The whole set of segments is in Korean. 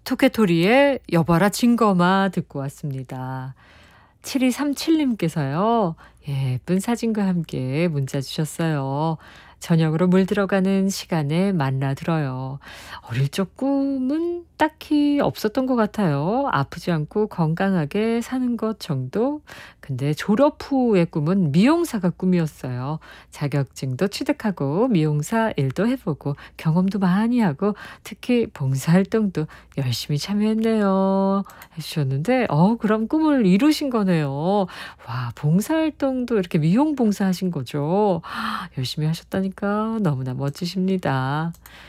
토케토리의 여봐라 증거마 듣고 왔습니다. 7237님께서요. 예쁜 사진과 함께 문자 주셨어요. 저녁으로 물 들어가는 시간에 만나 들어요. 어릴 적 꿈은 딱히 없었던 것 같아요. 아프지 않고 건강하게 사는 것 정도? 근데 졸업 후의 꿈은 미용사가 꿈이었어요. 자격증도 취득하고 미용사 일도 해보고 경험도 많이 하고 특히 봉사활동도 열심히 참여했네요. 해주셨는데 그럼 꿈을 이루신 거네요. 와, 봉사활동도 이렇게 미용 봉사하신 거죠. 열심히 하셨다니까 너무나 멋지십니다.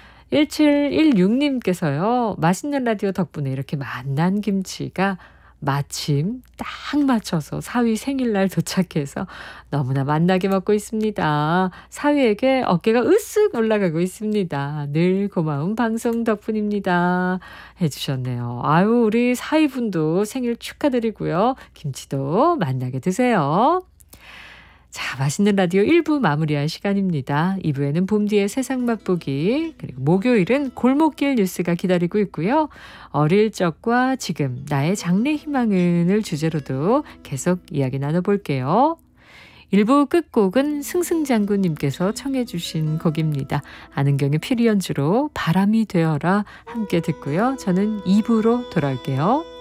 1716님께서요. 맛있는 라디오 덕분에 이렇게 만난 김치가 마침 딱 맞춰서 사위 생일날 도착해서 너무나 맛나게 먹고 있습니다. 사위에게 어깨가 으쓱 올라가고 있습니다. 늘 고마운 방송 덕분입니다. 해주셨네요. 아유, 우리 사위분도 생일 축하드리고요. 김치도 맛나게 드세요. 자, 맛있는 라디오 1부 마무리할 시간입니다. 2부에는 봄뒤의 세상 맛보기, 그리고 목요일은 골목길 뉴스가 기다리고 있고요. 어릴 적과 지금 나의 장래 희망은을 주제로도 계속 이야기 나눠볼게요. 1부 끝곡은 승승장구님께서 청해 주신 곡입니다. 안은경의 피리연주로 바람이 되어라 함께 듣고요. 저는 2부로 돌아올게요.